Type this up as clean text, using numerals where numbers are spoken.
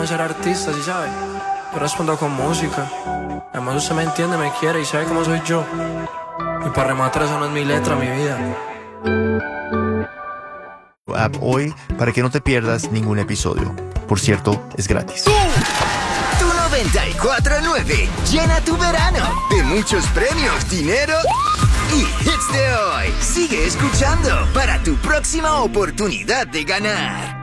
no ser artista, ¿sí sabe? Yo respondo con música. Además usted me entiende, me quiere y sabe cómo soy yo. Y para rematar, eso no es mi letra, mi vida. App hoy para que no te pierdas ningún episodio. Por cierto, es gratis. Tu 94.9 llena tu verano de muchos premios, dinero y hits de hoy. Sigue escuchando para tu próxima oportunidad de ganar.